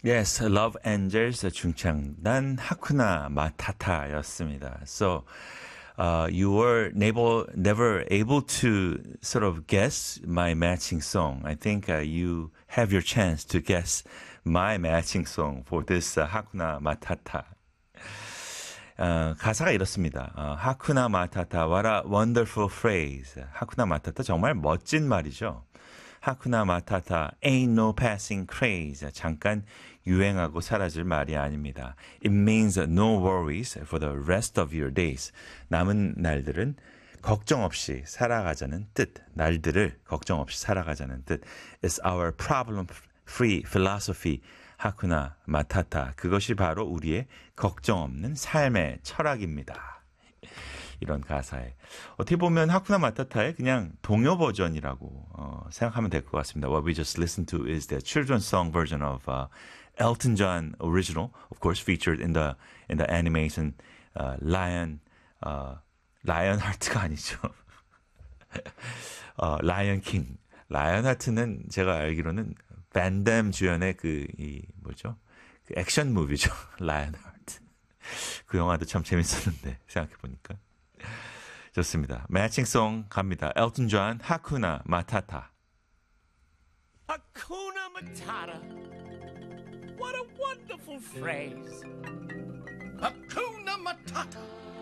Yes, Love Angels 중창단 하쿠나 마타타였습니다. So, you were never able to sort of guess my matching song. I think you have your chance to guess my matching song for this 하쿠나 마타타. 가사가 이렇습니다. 하쿠나 마타타, what a wonderful phrase. 하쿠나 마타타 정말 멋진 말이죠. 하쿠나 마타타, ain't no passing craze. 잠깐 유행하고 사라질 말이 아닙니다. It means no worries for the rest of your days. 남은 날들은 걱정 없이 살아가자는 뜻. 날들을 걱정 없이 살아가자는 뜻. It's our problem-free philosophy. 하쿠나 마타타. 그것이 바로 우리의 걱정 없는 삶의 철학입니다. 이런 가사에 어떻게 보면 하쿠나 마타타의 그냥 동요 버전이라고 생각하면 될 것 같습니다. What we just listened to is the children's song version of Elton John original, of course, featured in the animation Lion Heart가 아니죠. Lion King. 라이언 하트는 제가 알기로는 밴담 주연의 그 액션 무비죠. 라이언 하트. 그 영화도 참 재밌었는데 생각해 보니까. 좋습니다. 매칭송 갑니다. 엘튼 존, 하쿠나 마타타. Hakuna Matata. What a wonderful phrase. Hakuna Matata.